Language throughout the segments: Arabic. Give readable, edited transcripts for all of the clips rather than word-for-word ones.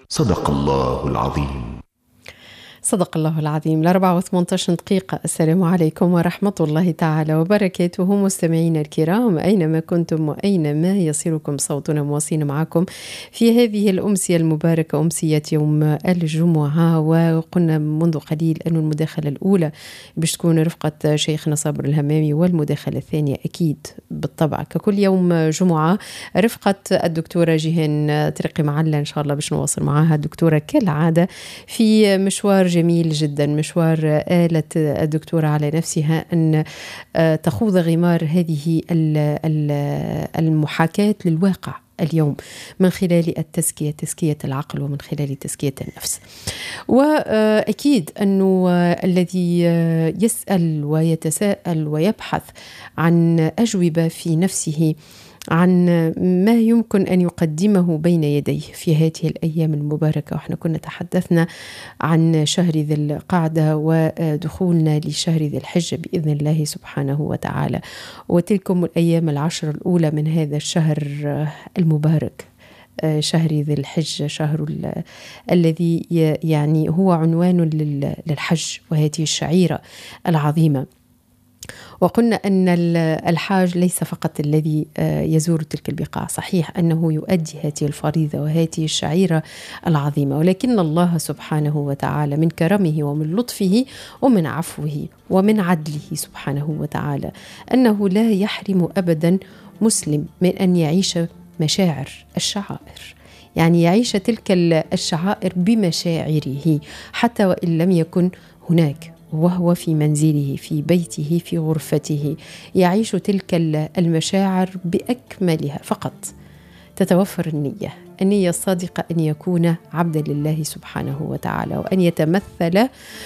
صدق الله العظيم. صدق الله العظيم. 4:18 دقيقة. السلام عليكم ورحمة الله تعالى وبركاته مستمعينا الكرام أينما كنتم وأينما يصلكم صوتنا، مواصلين معكم في هذه الأمسية المباركة، أمسية يوم الجمعة. وقلنا منذ قليل أن المداخلة الأولى باش تكون رفقة شيخنا صابر الهمامي، والمداخلة الثانية أكيد بالطبع ككل يوم جمعة رفقة الدكتورة جيهان طريقي معلة. إن شاء الله باش نواصل معها الدكتورة كالعادة في مشوار جميل جدا، مشوار آلت الدكتورة على نفسها أن تخوض غمار هذه المحاكاة للواقع اليوم من خلال التزكية، تزكية العقل، ومن خلال تزكية النفس. وأكيد أنه الذي يسأل ويتساءل ويبحث عن أجوبة في نفسه عن ما يمكن أن يقدمه بين يديه في هذه الأيام المباركة. وإحنا كنا تحدثنا عن شهر ذي القعدة ودخولنا لشهر ذي الحجة بإذن الله سبحانه وتعالى، وتلكم الأيام العشر الأولى من هذا الشهر المبارك، شهر ذي الحجة، شهر الذي يعني هو عنوان للحج وهذه الشعيرة العظيمة. وقلنا أن الحاج ليس فقط الذي يزور تلك البقاع، صحيح أنه يؤدي هذه الفريضة وهذه الشعيرة العظيمة، ولكن الله سبحانه وتعالى من كرمه ومن لطفه ومن عفوه ومن عدله سبحانه وتعالى أنه لا يحرم أبدا مسلم من أن يعيش مشاعر الشعائر، يعني يعيش تلك الشعائر بمشاعره حتى وإن لم يكن هناك، وهو في منزله في بيته في غرفته يعيش تلك المشاعر بأكملها. فقط تتوفر النية الصادقة أن يكون عبدا لله سبحانه وتعالى، وأن يتمثل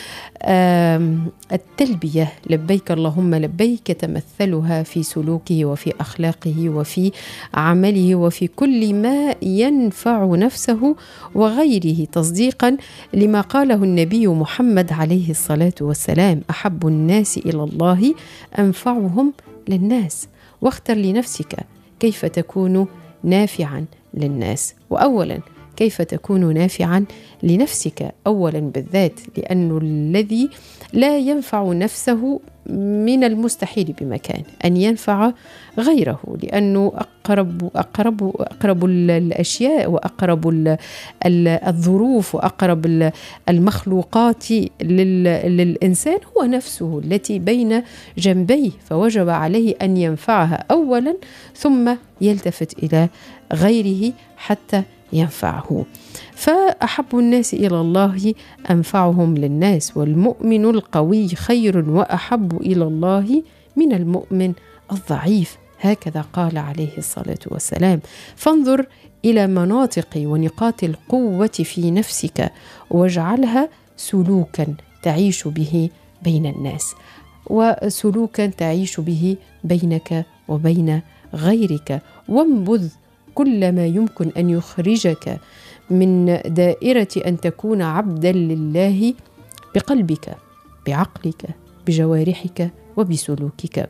التلبية لبيك اللهم لبيك تمثلها في سلوكه وفي أخلاقه وفي عمله وفي كل ما ينفع نفسه وغيره، تصديقا لما قاله النبي محمد عليه الصلاة والسلام: أحب الناس إلى الله أنفعهم للناس. واختر لنفسك كيف تكون نافعا للناس، وأولا كيف تكون نافعا لنفسك أولا بالذات، لأنه الذي لا ينفع نفسه من المستحيل بمكان أن ينفع غيره، لأنه أقرب الأشياء وأقرب الظروف وأقرب المخلوقات للإنسان هو نفسه التي بين جنبيه، فوجب عليه أن ينفعها أولا ثم يلتفت إلى غيره حتى ينفعه. فأحب الناس إلى الله أنفعهم للناس، والمؤمن القوي خير وأحب إلى الله من المؤمن الضعيف، هكذا قال عليه الصلاة والسلام. فانظر إلى مناطق ونقاط القوة في نفسك واجعلها سلوكا تعيش به بين الناس، وسلوكا تعيش به بينك وبين غيرك، وانبذ كل ما يمكن أن يخرجك من دائرة أن تكون عبدا لله بقلبك بعقلك بجوارحك وبسلوكك.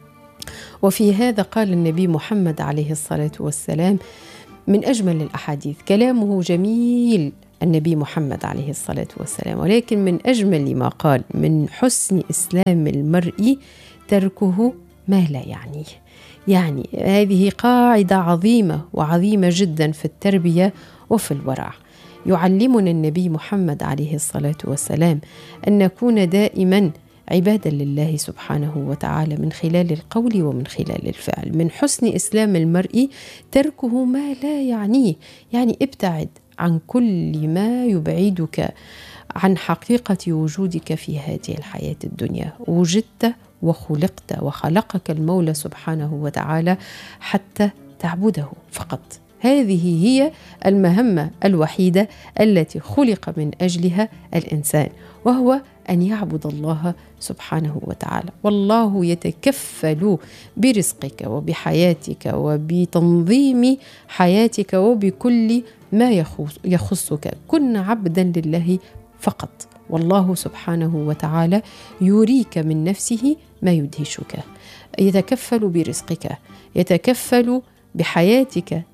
وفي هذا قال النبي محمد عليه الصلاة والسلام من أجمل الأحاديث، كلامه جميل النبي محمد عليه الصلاة والسلام، ولكن من أجمل ما قال: من حسن إسلام المرء تركه ما لا يعنيه. يعني هذه قاعدة عظيمة وعظيمة جدا في التربية وفي الورع. يعلمنا النبي محمد عليه الصلاة والسلام أن نكون دائما عبادا لله سبحانه وتعالى من خلال القول ومن خلال الفعل. من حسن إسلام المرء تركه ما لا يعنيه، يعني ابتعد عن كل ما يبعدك عن حقيقة وجودك في هذه الحياة الدنيا. وجدت وخلقت وخلقك المولى سبحانه وتعالى حتى تعبده فقط. هذه هي المهمة الوحيدة التي خلق من أجلها الإنسان، وهو أن يعبد الله سبحانه وتعالى. والله يتكفل برزقك وبحياتك وبتنظيم حياتك وبكل ما يخصك. كن عبدا لله فقط، والله سبحانه وتعالى يريك من نفسه ما يدهشك، يتكفل برزقك، يتكفل بحياتك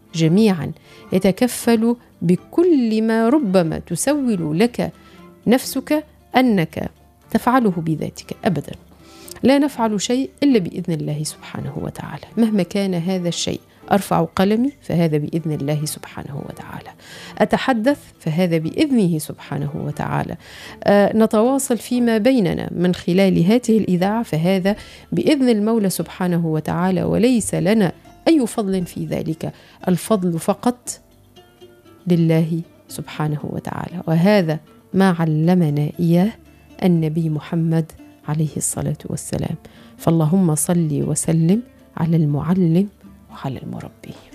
جميعا يتكفل بكل ما ربما تسول لك نفسك أنك تفعله بذاتك. أبدا لا نفعل شيء إلا بإذن الله سبحانه وتعالى، مهما كان هذا الشيء. أرفع قلمي فهذا بإذن الله سبحانه وتعالى، أتحدث فهذا بإذنه سبحانه وتعالى، نتواصل فيما بيننا من خلال هذه الإذاعة فهذا بإذن المولى سبحانه وتعالى، وليس لنا أي فضل في ذلك، الفضل فقط لله سبحانه وتعالى. وهذا ما علمنا إياه النبي محمد عليه الصلاة والسلام. فاللهم صل وسلم على المعلم وعلى المربي.